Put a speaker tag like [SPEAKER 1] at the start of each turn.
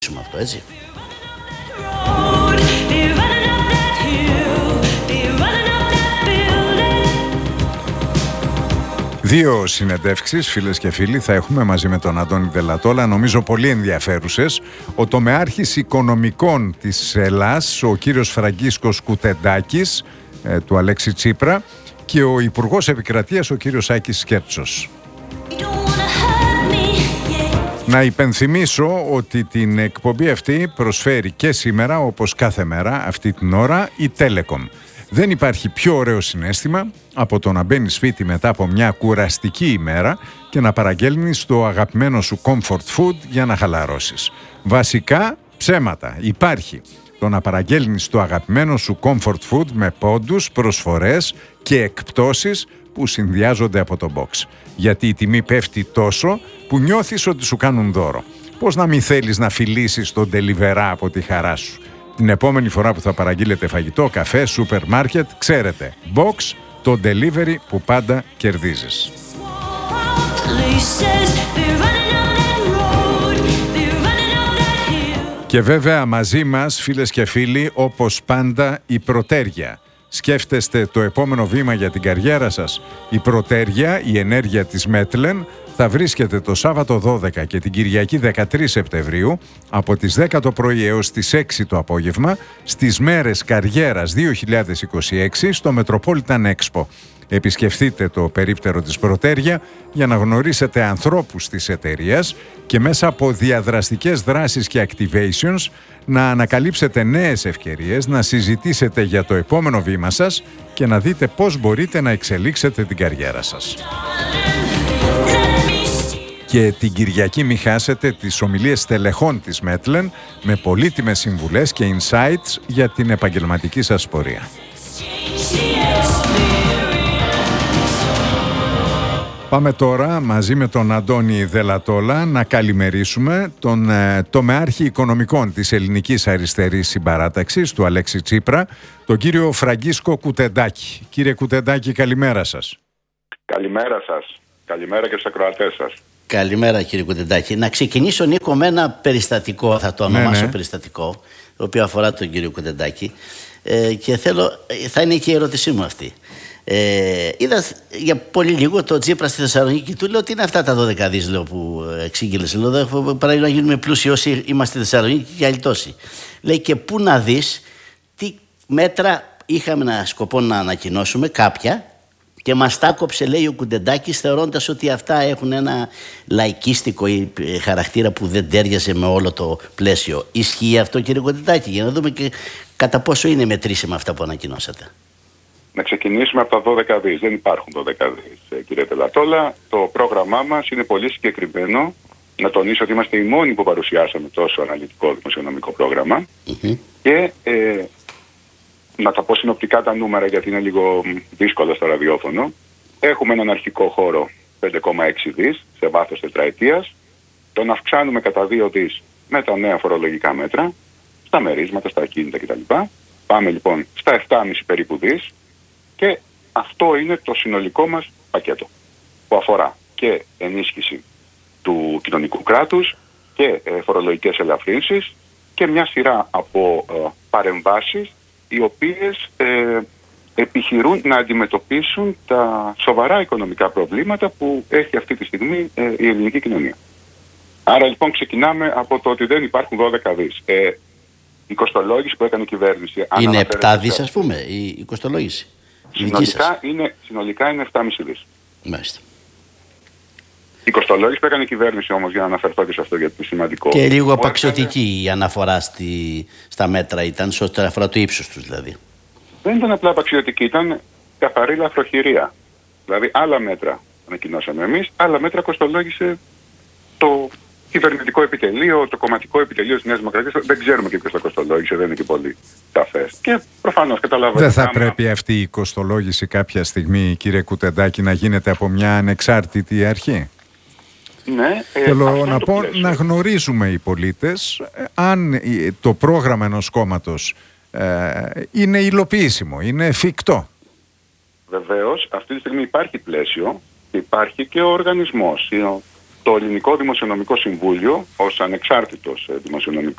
[SPEAKER 1] αυτό, έτσι.
[SPEAKER 2] Δύο συνεντεύξεις, φίλες και φίλοι, θα έχουμε μαζί με τον Αντώνη Δελατόλα, νομίζω πολύ ενδιαφέρουσες. Ο τομεάρχης οικονομικών της Ελλάς, ο κύριος Φραγκίσκος Κουτεντάκης, του Αλέξη Τσίπρα, και ο Υπουργός Επικρατείας, ο κύριος Άκης Σκέρτσος. Να υπενθυμίσω ότι την εκπομπή αυτή προσφέρει και σήμερα, όπως κάθε μέρα, αυτή την ώρα, η Telecom. Δεν υπάρχει πιο ωραίο συναίσθημα από το να μπαίνεις σπίτι μετά από μια κουραστική ημέρα και να παραγγέλνεις το αγαπημένο σου comfort food για να χαλαρώσεις. Βασικά ψέματα. Υπάρχει το να παραγγέλνεις το αγαπημένο σου comfort food με πόντους, προσφορές και εκπτώσεις που συνδυάζονται από το box. Γιατί η τιμή πέφτει τόσο που νιώθεις ότι σου κάνουν δώρο. Πώς να μην θέλεις να φιλήσεις τον delivery από τη χαρά σου. Την επόμενη φορά που θα παραγγείλετε φαγητό, καφέ, σούπερ μάρκετ, ξέρετε, box, το delivery που πάντα κερδίζεις. Και βέβαια μαζί μας, φίλες και φίλοι, όπως πάντα, η Προτέρια. Σκέφτεστε το επόμενο βήμα για την καριέρα σας? Η Προτέρια, η ενέργεια της Μέτλεν, θα βρίσκεται το Σάββατο 12 και την Κυριακή 13 Σεπτεμβρίου από τις 10 το πρωί έως τις 6 το απόγευμα στις μέρες Καριέρας 2026 στο Metropolitan Expo. Επισκεφτείτε το περίπτερο της Προτέρια για να γνωρίσετε ανθρώπους της εταιρείας και μέσα από διαδραστικές δράσεις και activations να ανακαλύψετε νέες ευκαιρίες, να συζητήσετε για το επόμενο βήμα σας και να δείτε πώς μπορείτε να εξελίξετε την καριέρα σας. Και την Κυριακή μη χάσετε τις ομιλίες στελεχών της Μέτλεν με πολύτιμες συμβουλές και insights για την επαγγελματική σας πορεία. Πάμε τώρα μαζί με τον Αντώνη Δελατόλα να καλημερίσουμε τον τομεάρχη οικονομικών της Ελληνικής Αριστερής Συμπαράταξης, του Αλέξη Τσίπρα, τον κύριο Φραγκίσκο Κουτεντάκη. Κύριε Κουτεντάκη, καλημέρα σας.
[SPEAKER 3] Καλημέρα σας. Καλημέρα και στους ακροατές σας.
[SPEAKER 1] Καλημέρα κύριε Κουτεντάκη. Να ξεκινήσω, Νίκο, με ένα περιστατικό, θα το ονομάσω περιστατικό, το οποίο αφορά τον κύριο Κουτεντάκη, και θα είναι και η ερώτησή μου αυτή. Είδα για πολύ λίγο το Τσίπρα στη Θεσσαλονίκη, του λέω ότι είναι αυτά τα 12 δις, λέω, που εξήγηλες. Λέω, παρά να γίνουμε πλούσιοι όσοι είμαστε στη Θεσσαλονίκη και άλλοι τόσοι. Λέει, και πού να δεις τι μέτρα είχαμε να σκοπό να ανακοινώσουμε, κάποια, και μας τα κόψε, λέει ο Κουτεντάκης, θεωρώντας ότι αυτά έχουν ένα λαϊκίστικο χαρακτήρα που δεν τέριαζε με όλο το πλαίσιο. Ισχύει αυτό, κύριε Κουτεντάκη, για να δούμε και κατά πόσο είναι μετρήσιμα αυτά που ανακοινώσατε?
[SPEAKER 3] Να ξεκινήσουμε από τα 12 δις. Δεν υπάρχουν 12 δις, κύριε Δελατόλα. Το πρόγραμμά μας είναι πολύ συγκεκριμένο. Να τονίσω ότι είμαστε οι μόνοι που παρουσιάσαμε τόσο αναλυτικό δημοσιονομικό πρόγραμμα. Και να τα πω συνοπτικά τα νούμερα, γιατί είναι λίγο δύσκολο στο ραδιόφωνο. Έχουμε έναν αρχικό χώρο 5,6 δις σε βάθος τετραετίας. Τον αυξάνουμε κατά 2 δις με τα νέα φορολογικά μέτρα, στα μερίσματα, στα ακίνητα κτλ. Πάμε λοιπόν στα 7,5 περίπου δις. Και αυτό είναι το συνολικό μας πακέτο, που αφορά και ενίσχυση του κοινωνικού κράτους και φορολογικές ελαφρύνσεις και μια σειρά από παρεμβάσεις οι οποίες επιχειρούν να αντιμετωπίσουν τα σοβαρά οικονομικά προβλήματα που έχει αυτή τη στιγμή η ελληνική κοινωνία. Άρα λοιπόν ξεκινάμε από το ότι δεν υπάρχουν 12 δις. Η κοστολόγηση που έκανε η κυβέρνηση...
[SPEAKER 1] Είναι 7 δις, ας πούμε, η κοστολόγηση.
[SPEAKER 3] Συνολικά είναι 7,5 δις.
[SPEAKER 1] Μάλιστα.
[SPEAKER 3] Η κοστολόγηση που έκανε η κυβέρνηση, όμως, για να αναφερθώ και σε αυτό, γιατί είναι σημαντικό.
[SPEAKER 1] Και λίγο απαξιωτική η αναφορά στα μέτρα ήταν, σε ό,τι αφορά το ύψος τους δηλαδή.
[SPEAKER 3] Δεν ήταν απλά απαξιωτική, ήταν καθαρή λαθροχειρία. Δηλαδή, άλλα μέτρα ανακοινώσαμε εμείς, άλλα μέτρα κοστολόγησε το κυβερνητικό επιτελείο, το κομματικό επιτελείο της Νέας Δημοκρατίας. Δεν ξέρουμε και ποιος το κοστολόγησε, δεν είναι και πολύ σαφές. Και προφανώς καταλαβαίνετε.
[SPEAKER 2] Δεν θα πρέπει αυτή η κοστολόγηση κάποια στιγμή, κύριε Κουτεντάκη, να γίνεται από μια ανεξάρτητη αρχή?
[SPEAKER 3] Ναι,
[SPEAKER 2] θέλω να πω, να γνωρίζουμε οι πολίτες αν το πρόγραμμα ενός κόμματος είναι υλοποιήσιμο, είναι εφικτό.
[SPEAKER 3] Βεβαίως, αυτή τη στιγμή υπάρχει πλαίσιο, υπάρχει και ο οργανισμός, το Ελληνικό Δημοσιονομικό Συμβούλιο, ως ανεξάρτητος